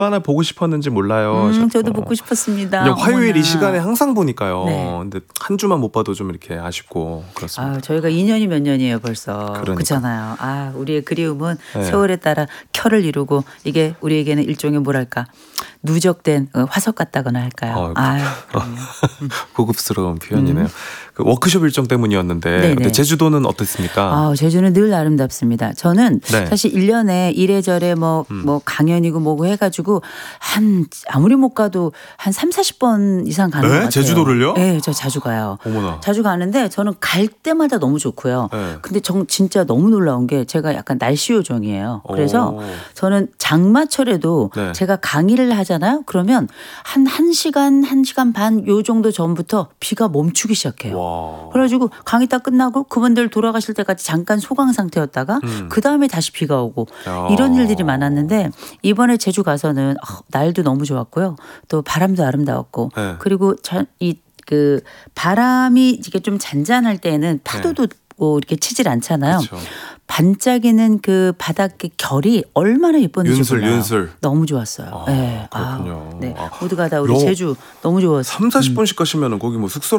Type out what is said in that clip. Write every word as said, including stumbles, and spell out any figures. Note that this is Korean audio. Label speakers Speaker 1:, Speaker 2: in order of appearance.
Speaker 1: 얼마나 보고 싶었는지 몰라요.
Speaker 2: 음,
Speaker 1: 저도.
Speaker 2: 저도 보고 싶었습니다.
Speaker 1: 그냥 화요일
Speaker 2: 어머나.
Speaker 1: 이 시간에 항상 보니까요.
Speaker 2: 네.
Speaker 1: 근데 한 주만 못 봐도 좀 이렇게 아쉽고 그렇습니다.
Speaker 2: 아, 저희가 이 년이 몇 년이에요 벌써.
Speaker 1: 그러니까.
Speaker 2: 그렇잖아요. 아, 우리의 그리움은
Speaker 1: 네.
Speaker 2: 세월에 따라 켜를 이루고 이게 우리에게는 일종의 뭐랄까 누적된 화석 같다거나 할까요.
Speaker 1: 어,
Speaker 2: 아유, 그럼요.
Speaker 1: 고급스러운 표현이네요. 음. 그 워크숍 일정 때문이었는데 근데 제주도는 어땠습니까?
Speaker 2: 아, 제주는 늘 아름답습니다. 저는
Speaker 1: 네.
Speaker 2: 사실 일 년에 이래저래 뭐,
Speaker 1: 음.
Speaker 2: 뭐 강연이고 뭐고 해가지고 한 아무리 못 가도 한 삼사십 번 이상 가는
Speaker 1: 네?
Speaker 2: 것 같아요.
Speaker 1: 제주도를요?
Speaker 2: 네, 저 자주 가요.
Speaker 1: 어머나.
Speaker 2: 자주 가는데 저는 갈 때마다 너무 좋고요.
Speaker 1: 네.
Speaker 2: 근데 정, 진짜 너무 놀라운 게 제가 약간 날씨 요정이에요. 그래서
Speaker 1: 오.
Speaker 2: 저는 장마철에도
Speaker 1: 네.
Speaker 2: 제가 강의를 하잖아요. 그러면 한 1시간, 한 시간 반 요 정도 전부터 비가 멈추기 시작해요.
Speaker 1: 와.
Speaker 2: 그래가지고 강의 딱 끝나고 그분들 돌아가실 때까지 잠깐 소강 상태였다가
Speaker 1: 음.
Speaker 2: 그 다음에 다시 비가 오고
Speaker 1: 야.
Speaker 2: 이런 일들이 많았는데 이번에 제주 가서는 어, 날도 너무 좋았고요. 또 바람도 아름다웠고
Speaker 1: 네.
Speaker 2: 그리고 이 그 바람이 이게 좀 잔잔할 때는 파도도
Speaker 1: 네.
Speaker 2: 뭐 이렇게 치질 않잖아요.
Speaker 1: 그쵸.
Speaker 2: 반짝이는 그 바닷의 결이 얼마나 예뻤는지
Speaker 1: 윤슬,
Speaker 2: 몰라요.
Speaker 1: 윤슬.
Speaker 2: 너무 좋았어요.
Speaker 1: 아,
Speaker 2: 네.
Speaker 1: 그렇군요.
Speaker 2: 아, 네.
Speaker 1: 아.
Speaker 2: 모두가 다 우리
Speaker 1: 요
Speaker 2: 제주 너무 좋았어요.
Speaker 1: 삼사십 분씩 가시면 거기 뭐 숙소를